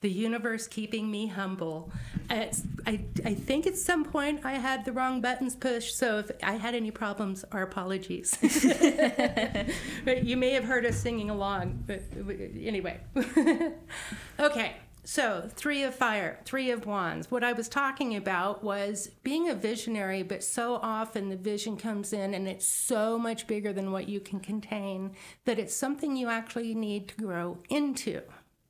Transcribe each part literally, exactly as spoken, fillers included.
the universe keeping me humble. It's, I, I think at some point I had the wrong buttons pushed, so if I had any problems, our apologies. But you may have heard us singing along, but anyway. Okay. So, three of fire, three of wands. What I was talking about was being a visionary, but so often the vision comes in and it's so much bigger than what you can contain that it's something you actually need to grow into.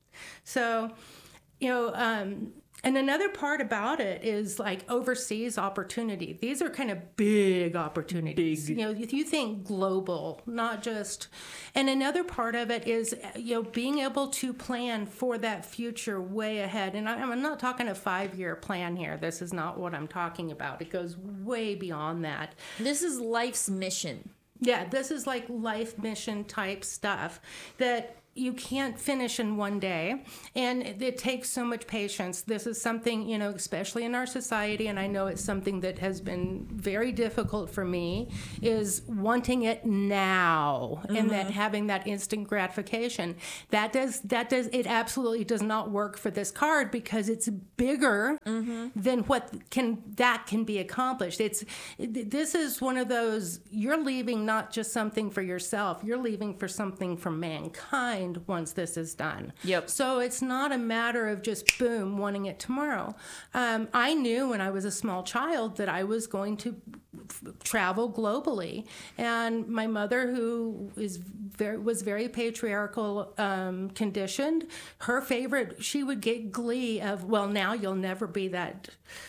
So, you know, um, and another part about it is like overseas opportunity. These are kind of big opportunities. Big. You know, if you think global, not just. And another part of it is, you know, being able to plan for that future way ahead. And I, I'm not talking a five-year plan here. This is not what I'm talking about. It goes way beyond that. This is life's mission. Yeah, this is like life mission type stuff that you can't finish in one day, and it takes so much patience. This is something, you know, especially in our society, and I know it's something that has been very difficult for me, is wanting it now, mm-hmm. and that having that instant gratification. That does, that does, it absolutely does not work for this card because it's bigger mm-hmm. than what can, that can be accomplished. It's, this is one of those, you're leaving not just something for yourself, you're leaving for something for mankind once this is done. Yep. So it's not a matter of just boom, wanting it tomorrow. Um, I knew when I was a small child that I was going to f- travel globally, and my mother, who is very was very patriarchal um, conditioned, her favorite, she would get glee of, well, now you'll never be that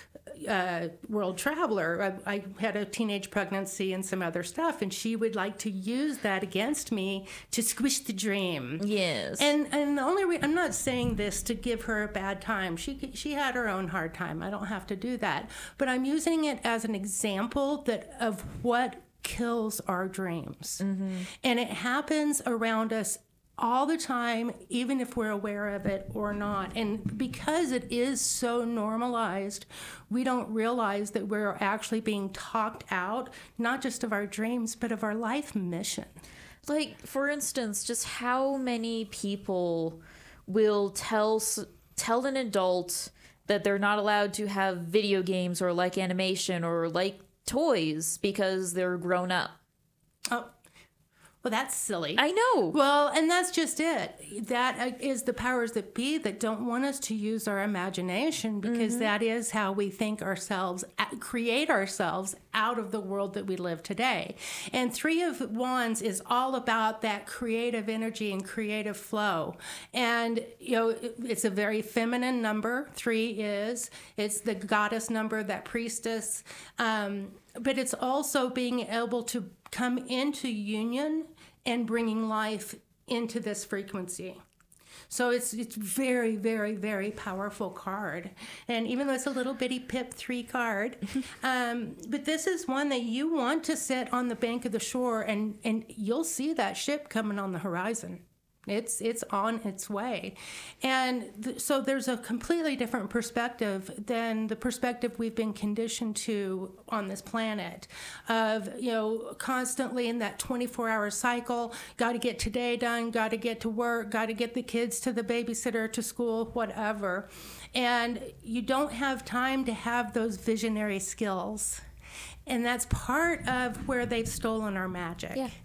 Uh, world traveler. I, I had a teenage pregnancy and some other stuff, and she would like to use that against me to squish the dream. Yes. And and the only re- I'm not saying this to give her a bad time. She she had her own hard time. I don't have to do that. But I'm using it as an example that of what kills our dreams. Mm-hmm. And it happens around us all the time, even if we're aware of it or not. And because it is so normalized, we don't realize that we're actually being talked out, not just of our dreams, but of our life mission. Like, for instance, just how many people will tell tell an adult that they're not allowed to have video games or like animation or like toys because they're grown up? Oh. Well, that's silly. I know. Well, and that's just it. That is the powers that be that don't want us to use our imagination, because mm-hmm. that is how we think ourselves, create ourselves out of the world that we live today. And Three of Wands is all about that creative energy and creative flow. And, you know, it's a very feminine number. Three is. It's the goddess number, that priestess. Um, but it's also being able to come into union and bringing life into this frequency. So it's it's very, very, very powerful card. And even though it's a little bitty pip three card, um, but this is one that you want to sit on the bank of the shore, and, and you'll see that ship coming on the horizon. It's it's on its way. And th- so there's a completely different perspective than the perspective we've been conditioned to on this planet of, you know, constantly in that twenty-four hour cycle, got to get today done, got to get to work, got to get the kids to the babysitter, to school, whatever. And you don't have time to have those visionary skills. And that's part of where they've stolen our magic. Yeah.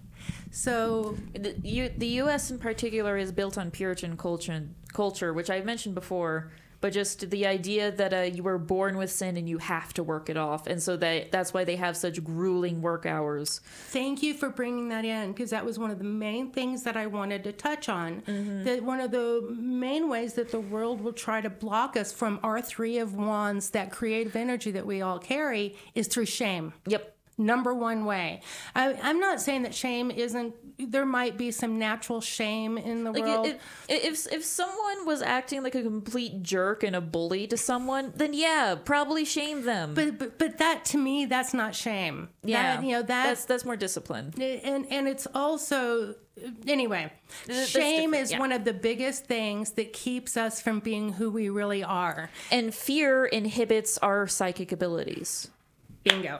So the, U, the U S in particular is built on Puritan culture, culture, which I've mentioned before, but just the idea that uh, you were born with sin and you have to work it off. And so that that's why they have such grueling work hours. Thank you for bringing that in, because that was one of the main things that I wanted to touch on. Mm-hmm. That one of the main ways that the world will try to block us from our Three of Wands, that creative energy that we all carry, is through shame. Yep. Number one way. I, I'm not saying that shame isn't, there might be some natural shame in the like world. It, it, if if someone was acting like a complete jerk and a bully to someone, then yeah, probably shame them. But but, but that, to me, that's not shame. Yeah, that, you know, that, that's that's more discipline. And and it's also, anyway, that's shame is yeah. one of the biggest things that keeps us from being who we really are. And fear inhibits our psychic abilities. Bingo.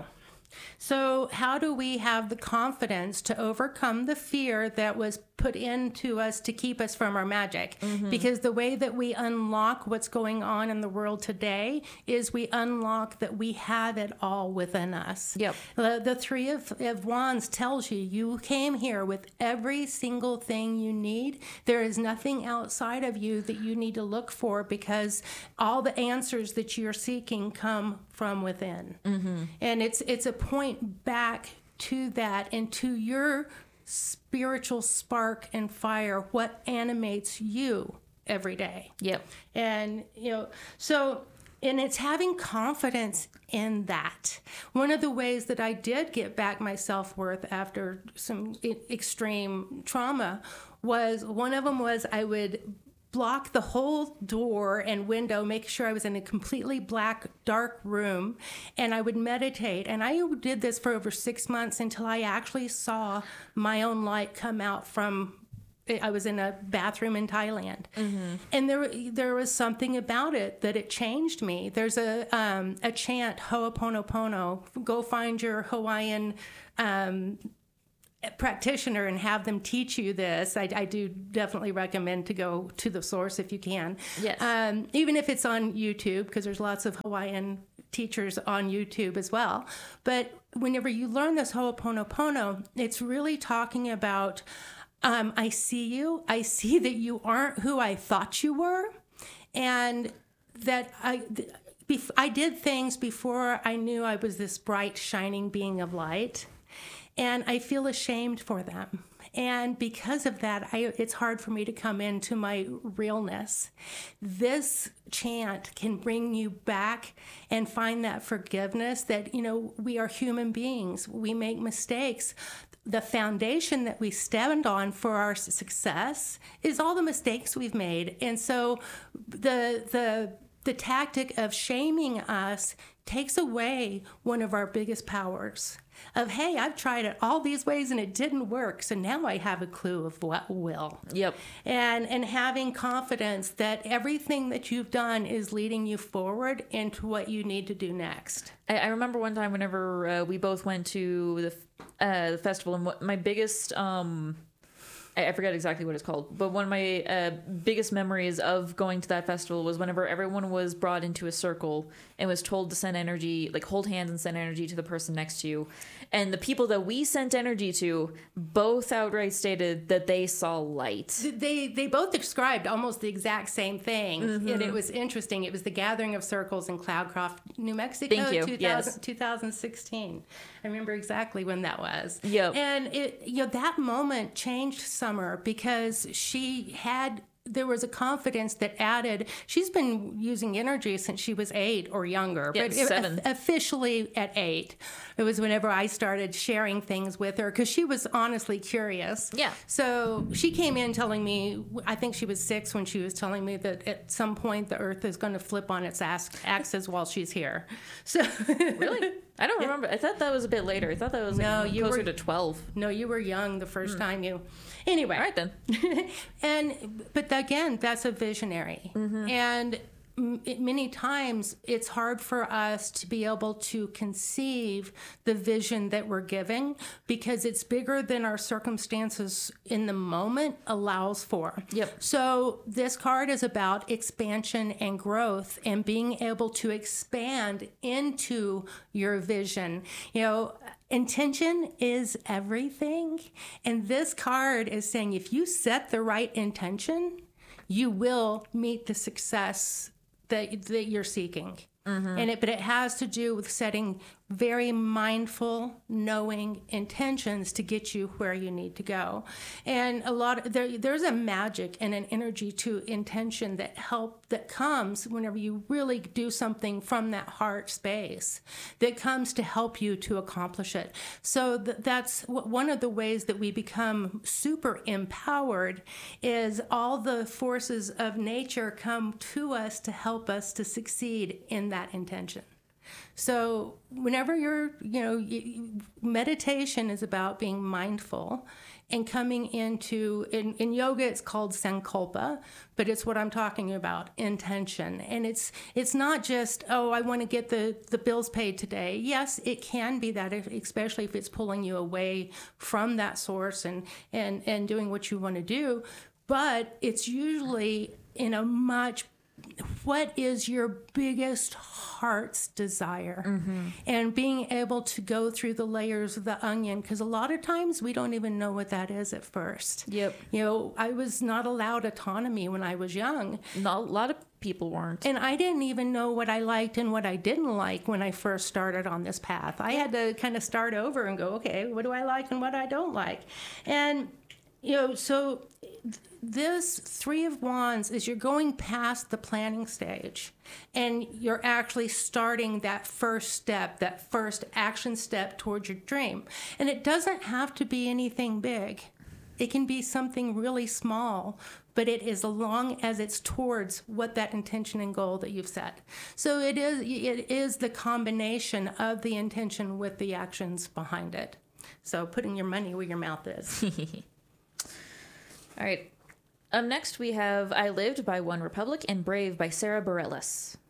So, how do we have the confidence to overcome the fear that was put into us to keep us from our magic? Mm-hmm. Because the way that we unlock what's going on in the world today is we unlock that we have it all within us. Yep. The, the Three of, of Wands tells you you came here with every single thing you need. There is nothing outside of you that you need to look for, because all the answers that you're seeking come from within. Mm-hmm. And it's it's a point back to that and to your spiritual spark and fire, what animates you every day. Yep. And, you know, so, and it's having confidence in that. One of the ways that I did get back my self-worth after some extreme trauma was, one of them was I would block the whole door and window, make sure I was in a completely black, dark room, and I would meditate. And I did this for over six months until I actually saw my own light come out from, I was in a bathroom in Thailand. Mm-hmm. And there there was something about it that it changed me. There's a um, a chant, Ho'oponopono. Go find your Hawaiian um practitioner and have them teach you this. I, I do definitely recommend to go to the source if you can. Yes. Um, even if it's on YouTube, because there's lots of Hawaiian teachers on YouTube as well. But whenever you learn this Ho'oponopono, it's really talking about, um, I see you. I see that you aren't who I thought you were. And that I... Th- I did things before I knew I was this bright, shining being of light. And I feel ashamed for them. And because of that, I, it's hard for me to come into my realness. This chant can bring you back and find that forgiveness that, you know, we are human beings. We make mistakes. The foundation that we stand on for our success is all the mistakes we've made. And so the the the tactic of shaming us takes away one of our biggest powers of, hey, I've tried it all these ways and it didn't work, so now I have a clue of what will. Yep. And and having confidence that everything that you've done is leading you forward into what you need to do next. I, I remember one time whenever uh, we both went to the, uh, the festival, and what my biggest... Um, I forget exactly what it's called, but one of my uh, biggest memories of going to that festival was whenever everyone was brought into a circle and was told to send energy, like hold hands and send energy to the person next to you. And the people that we sent energy to both outright stated that they saw light. They they both described almost the exact same thing. Mm-hmm. And it was interesting. It was the Gathering of Circles in Cloudcroft, New Mexico, Thank you. two thousand, Yes. two thousand sixteen. I remember exactly when that was. Yep. And it, you know, that moment changed Summer because she had, there was a confidence that added, she's been using energy since she was eight or younger, Yeah, but it- seven. officially at eight. It was whenever I started sharing things with her because she was honestly curious. Yeah. So she came in telling me, I think she was six when she was telling me that at some point the earth is going to flip on its ax- axis while she's here. So Really? I don't remember. I thought that was a bit later. I thought that was like No, you closer were- to twelve. No, you were young the first time you. Anyway. All right, then. And but again, that's a visionary, and m- it- many times it's hard for us to be able to conceive the vision that we're giving because it's bigger than our circumstances in the moment allows for. Yep. So this card is about expansion and growth and being able to expand into your vision. You know, intention is everything. And this card is saying if you set the right intention, you will meet the success that that you're seeking. And it, but it has to do with setting very mindful, knowing intentions to get you where you need to go. And a lot of, there, there's a magic and an energy to intention that help that comes whenever you really do something from that heart space that comes to help you to accomplish it. So th- that's w- one of the ways that we become super empowered is all the forces of nature come to us to help us to succeed in that intention. So whenever you're, you know, y- meditation is about being mindful and coming into, in, in yoga, it's called sankalpa, but it's what I'm talking about, intention. And it's it's not just, oh, I want to get the, the bills paid today. Yes, it can be that, especially if it's pulling you away from that source and, and, and doing what you want to do. But it's usually in a much, what is your biggest heart's desire? Mm-hmm. And being able to go through the layers of the onion, because a lot of times we don't even know what that is at first. Yep. You know, I was not allowed autonomy when I was young. Not, a lot of people weren't. And I didn't even know what I liked and what I didn't like when I first started on this path. I had to kind of start over and go, okay, what do I like and what I don't like? And, you know, so this Three of Wands is you're going past the planning stage and you're actually starting that first step, that first action step towards your dream. And it doesn't have to be anything big. It can be something really small, but it is as long as it's towards what that intention and goal that you've set. So it is it is the combination of the intention with the actions behind it. So putting your money where your mouth is. All right. Up next, we have I Lived by One Republic and Brave by Sarah Bareilles.